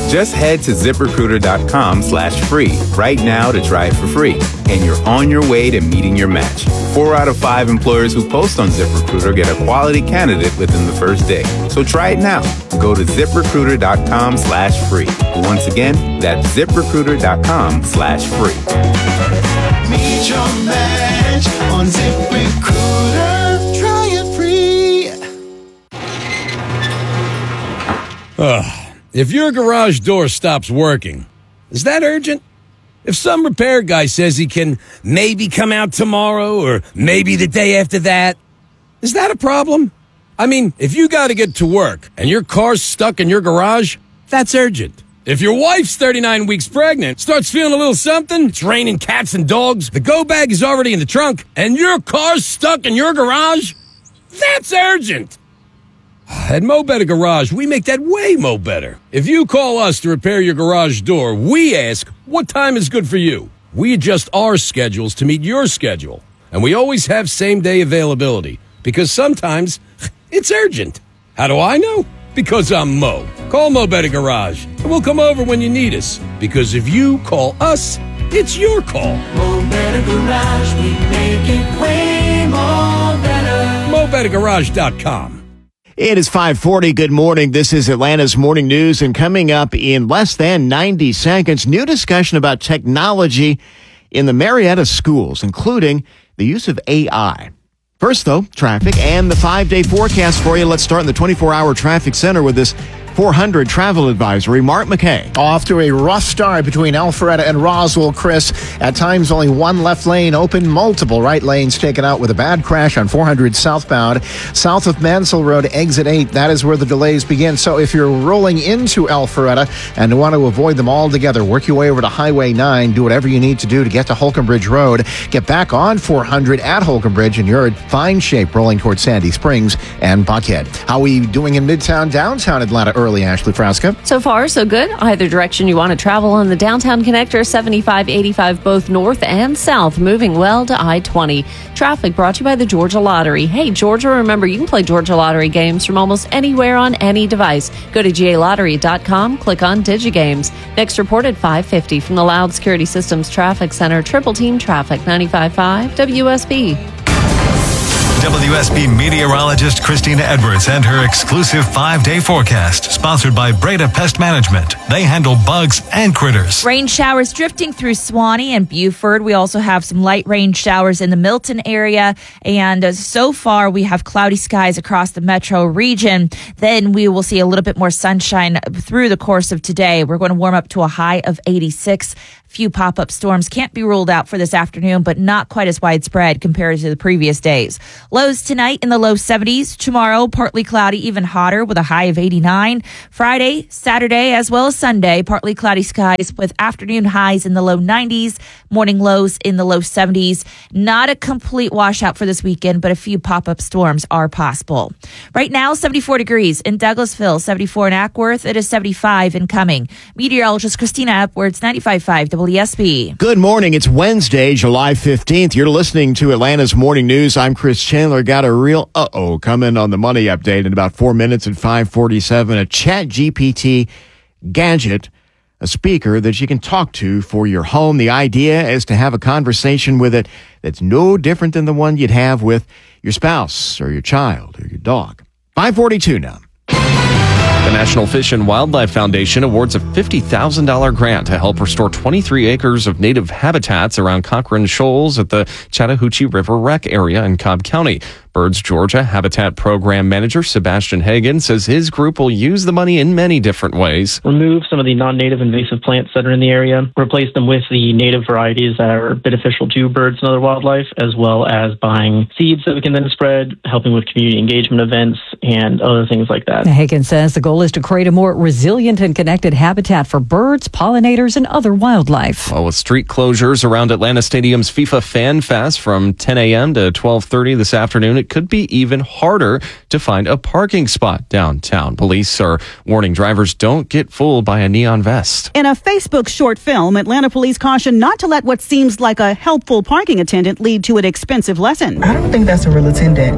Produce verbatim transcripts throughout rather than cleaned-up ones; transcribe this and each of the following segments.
Just head to ZipRecruiter.com slash free right now to try it for free. And you're on your way to meeting your match. Four out of five employers who post on ZipRecruiter get a quality candidate within the first day. So try it now. Go to ZipRecruiter.com slash free. Once again, that's ZipRecruiter.com slash free. Meet your match on ZipRecruiter. Try it free. Ugh. If your garage door stops working, is that urgent? If some repair guy says he can maybe come out tomorrow or maybe the day after that, is that a problem? I mean, if you got to get to work and your car's stuck in your garage, that's urgent. If your wife's thirty-nine weeks pregnant, starts feeling a little something, it's raining cats and dogs, the go bag is already in the trunk, and your car's stuck in your garage, that's urgent. At Mo Better Garage, we make that way mo better. If you call us to repair your garage door, we ask, what time is good for you? We adjust our schedules to meet your schedule. And we always have same-day availability, because sometimes it's urgent. How do I know? Because I'm Mo. Call Mo Better Garage, and we'll come over when you need us. Because if you call us, it's your call. Mo Better Garage, we make it way more better. Mo Better Garage dot com. It is five forty. Good morning. This is Atlanta's Morning News, and coming up in less than ninety seconds, new discussion about technology in the Marietta schools, including the use of A I. First, though, traffic and the five-day forecast for you. Let's start in the twenty-four hour traffic center with this four hundred travel advisory. Mark McKay. Off to a rough start between Alpharetta and Roswell, Chris. At times, only one left lane open, multiple right lanes taken out with a bad crash on four hundred southbound. South of Mansell Road, exit eight, that is where the delays begin. So if you're rolling into Alpharetta and want to avoid them altogether, work your way over to Highway nine. Do whatever you need to do to get to Holcomb Bridge Road. Get back on four hundred at Holcomb Bridge, and you're in fine shape rolling towards Sandy Springs and Buckhead. How are we doing in Midtown, downtown Atlanta early? Ashley Frasca. So far, so good. Either direction you want to travel on the downtown connector, seventy-five, eighty-five, both north and south, moving well to I twenty. Traffic brought to you by the Georgia Lottery. Hey, Georgia, remember, you can play Georgia Lottery games from almost anywhere on any device. Go to G A lottery dot com, click on DigiGames. Next report at five fifty from the Loud Security Systems Traffic Center, Triple Team Traffic, ninety-five point five W S B. W S B meteorologist Christina Edwards and her exclusive five-day forecast, sponsored by Breda Pest Management. They handle bugs and critters. Rain showers drifting through Suwannee and Buford. We also have some light rain showers in the Milton area. And uh, so far, we have cloudy skies across the metro region. Then we will see a little bit more sunshine through the course of today. We're going to warm up to a high of eighty-six. Few pop-up storms can't be ruled out for this afternoon, but not quite as widespread compared to the previous days. Lows tonight in the low seventies. Tomorrow, partly cloudy, even hotter with a high of eighty-nine. Friday, Saturday, as well as Sunday, partly cloudy skies with afternoon highs in the low nineties, morning lows in the low seventies. Not a complete washout for this weekend, but a few pop-up storms are possible. Right now, seventy-four degrees in Douglasville, seventy-four in Ackworth. It is seventy-five in Cumming. Meteorologist Christina Edwards, ninety-five point five W S B. Good morning. It's Wednesday, July fifteenth. You're listening to Atlanta's Morning News. I'm Chris Chandler. Got a real uh-oh coming on the money update in about four minutes at five forty-seven. A Chat G P T gadget, a speaker that you can talk to for your home. The idea is to have a conversation with it that's no different than the one you'd have with your spouse or your child or your dog. five forty-two now. The National Fish and Wildlife Foundation awards a fifty thousand dollars grant to help restore twenty-three acres of native habitats around Cochrane Shoals at the Chattahoochee River Rec area in Cobb County. Birds Georgia Habitat Program Manager Sebastian Hagan says his group will use the money in many different ways. Remove some of the non-native invasive plants that are in the area, replace them with the native varieties that are beneficial to birds and other wildlife, as well as buying seeds that we can then spread, helping with community engagement events, and other things like that. Hagan says the goal is to create a more resilient and connected habitat for birds, pollinators, and other wildlife. Well, with street closures around Atlanta Stadium's FIFA Fan Fest from ten a.m. to twelve thirty this afternoon, it could be even harder to find a parking spot downtown. Police are warning drivers don't get fooled by a neon vest. In a Facebook short film, Atlanta police caution not to let what seems like a helpful parking attendant lead to an expensive lesson. I don't think that's a real attendant.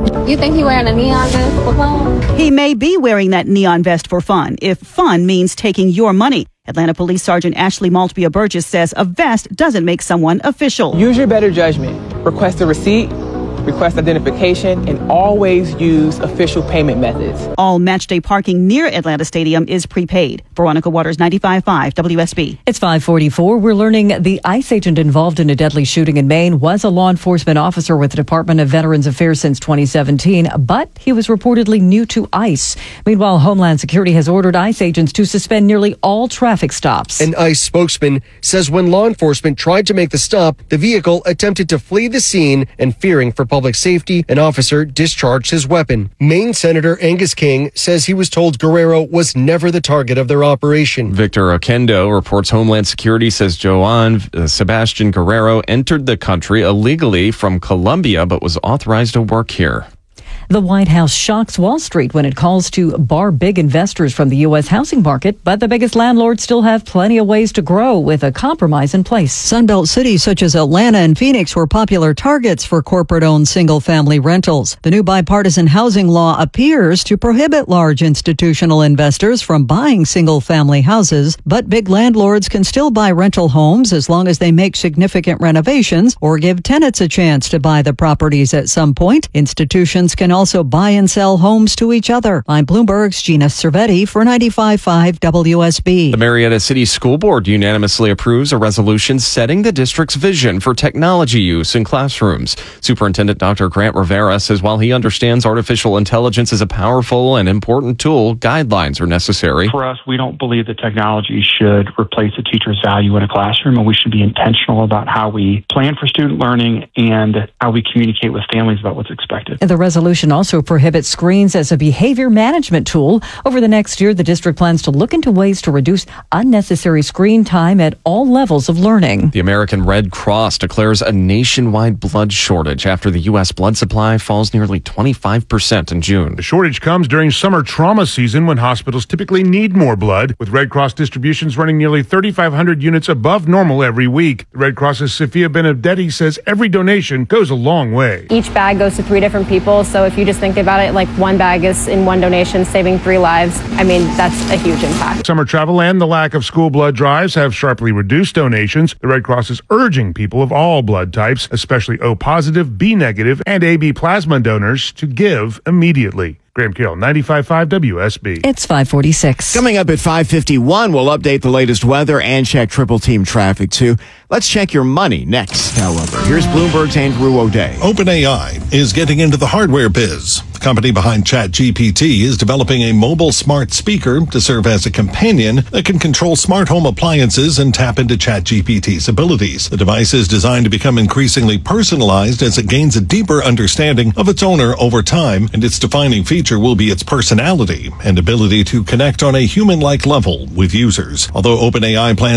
You think he wearing a neon vest for fun? He may be wearing that neon vest for fun, if fun means taking your money. Atlanta Police Sergeant Ashley Maltbia Burgess says a vest doesn't make someone official. Use your better judgment. Request a receipt, request identification, and always use official payment methods. All match day parking near Atlanta Stadium is prepaid. Veronica Waters, ninety-five point five W S B. It's five forty-four. We're learning the ICE agent involved in a deadly shooting in Maine was a law enforcement officer with the Department of Veterans Affairs since twenty seventeen, but he was reportedly new to ICE. Meanwhile, Homeland Security has ordered ICE agents to suspend nearly all traffic stops. An ICE spokesman says when law enforcement tried to make the stop, the vehicle attempted to flee the scene, and fearing for public safety, an officer discharged his weapon. Maine Senator Angus King says he was told Guerrero was never the target of their operation. Victor Oquendo reports Homeland Security says Joan uh, Sebastian Guerrero entered the country illegally from Colombia but was authorized to work here. The White House shocks Wall Street when it calls to bar big investors from the U S housing market, but the biggest landlords still have plenty of ways to grow with a compromise in place. Sunbelt cities such as Atlanta and Phoenix were popular targets for corporate-owned single-family rentals. The new bipartisan housing law appears to prohibit large institutional investors from buying single-family houses, but big landlords can still buy rental homes as long as they make significant renovations or give tenants a chance to buy the properties at some point. Institutions can also buy and sell homes to each other. I'm Bloomberg's Gina Cervetti for ninety-five point five W S B. The Marietta City School Board unanimously approves a resolution setting the district's vision for technology use in classrooms. Superintendent Doctor Grant Rivera says while he understands artificial intelligence is a powerful and important tool, guidelines are necessary. For us, we don't believe that technology should replace a teacher's value in a classroom, and we should be intentional about how we plan for student learning and how we communicate with families about what's expected. The resolution also prohibits screens as a behavior management tool. Over the next year, the district plans to look into ways to reduce unnecessary screen time at all levels of learning. The American Red Cross declares a nationwide blood shortage after the U S blood supply falls nearly twenty-five percent in June. The shortage comes during summer trauma season when hospitals typically need more blood, with Red Cross distributions running nearly thirty-five hundred units above normal every week. The Red Cross's Sophia Benedetti says every donation goes a long way. Each bag goes to three different people, so if you just think about it, like one bag is in one donation saving three lives. I mean, that's a huge impact. Summer travel and the lack of school blood drives have sharply reduced donations. The Red Cross is urging people of all blood types, especially O positive, B negative, and A B plasma donors, to give immediately. Graham Carroll, ninety-five point five W S B. It's five forty-six. Coming up at five fifty-one, we'll update the latest weather and check triple team traffic, too. Let's check your money next, however. Here's Bloomberg's Andrew O'Day. OpenAI is getting into the hardware biz. The company behind ChatGPT is developing a mobile smart speaker to serve as a companion that can control smart home appliances and tap into ChatGPT's abilities. The device is designed to become increasingly personalized as it gains a deeper understanding of its owner over time, and its defining feature will be its personality and ability to connect on a human-like level with users. Although OpenAI plans